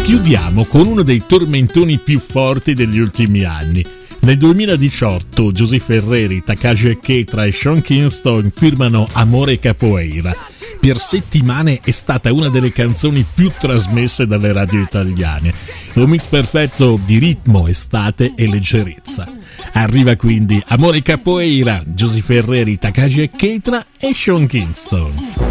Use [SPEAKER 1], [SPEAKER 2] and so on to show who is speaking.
[SPEAKER 1] Chiudiamo con uno dei tormentoni più forti degli ultimi anni. Nel 2018 Giusy Ferreri, Takashi Keitra e Sean Kingston firmano Amore Capoeira. Per settimane è stata una delle canzoni più trasmesse dalle radio italiane. Un mix perfetto di ritmo, estate e leggerezza. Arriva quindi Amore Capoeira, Giusy Ferreri, Takashi Keitra e Sean Kingston.